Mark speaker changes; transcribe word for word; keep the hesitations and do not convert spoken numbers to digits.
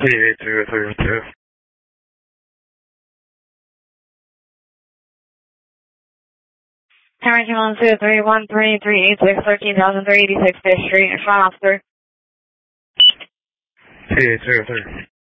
Speaker 1: eight zero zero two.
Speaker 2: Tower two one two three one three three eight six thirteen thousand three eighty six Fifth Street, front officer.
Speaker 1: eight zero three.